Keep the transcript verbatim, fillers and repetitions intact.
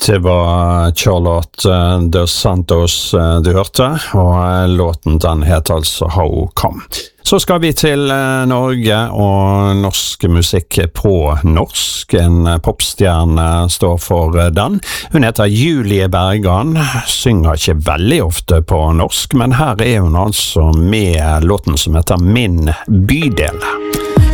Det var Charlotte uh, dos Santos uh, du hørte, og uh, låten den het altså How Come. Så skal vi til uh, Norge og norsk musikk på norsk. En uh, popstjerne står for uh, den. Hun heter Julie Bergan, synger ikke veldig ofte på norsk, men her er hun altså med låten som heter Min bydel.